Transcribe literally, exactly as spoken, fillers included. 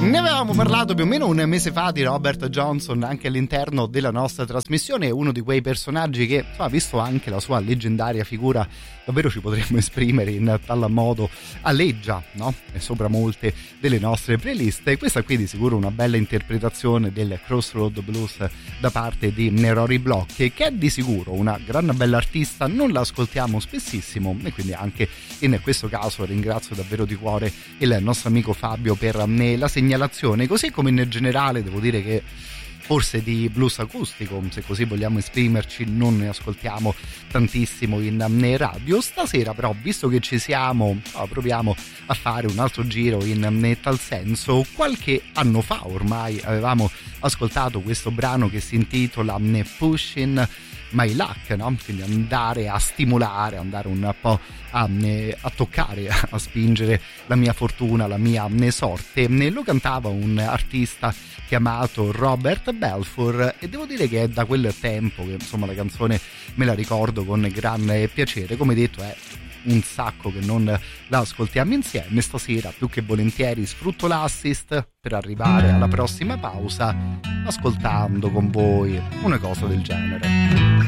Ne avevamo parlato più o meno un mese fa di Robert Johnson anche all'interno della nostra trasmissione, uno di quei personaggi che, insomma, visto anche la sua leggendaria figura, davvero ci potremmo esprimere in tal modo, alleggia, no? E sopra molte delle nostre playlist. E questa qui di sicuro una bella interpretazione del Crossroad Blues da parte di Rory Bloch, che è di sicuro una gran bella artista, non la ascoltiamo spessissimo e quindi anche in questo caso ringrazio davvero di cuore il nostro amico Fabio per la segnalazione, così come in generale devo dire che forse di blues acustico, se così vogliamo esprimerci, non ne ascoltiamo tantissimo in radio. Stasera però, visto che ci siamo, proviamo a fare un altro giro in tal senso. Qualche anno fa ormai avevamo ascoltato questo brano che si intitola Pushing My Luck, no? Quindi andare a stimolare, andare un po' a, a toccare, a spingere la mia fortuna, la mia sorte. Lo cantava un artista chiamato Robert Balfour e devo dire che è da quel tempo che insomma la canzone me la ricordo con grande piacere. Come detto, è un sacco che non la ascoltiamo insieme. Stasera più che volentieri sfrutto l'assist per arrivare alla prossima pausa ascoltando con voi una cosa del genere.